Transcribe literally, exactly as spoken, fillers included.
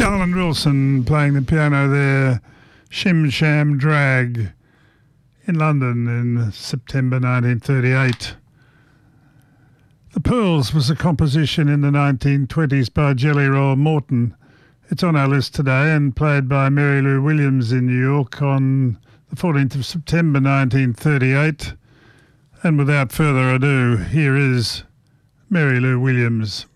Garland Wilson playing the piano there, Shim Sham Drag in London in September nineteen thirty-eight. The Pearls was a composition in the nineteen twenties by Jelly Roll Morton. It's on our list today and played by Mary Lou Williams in New York on the fourteenth of September nineteen thirty-eight. And without further ado, here is Mary Lou Williams.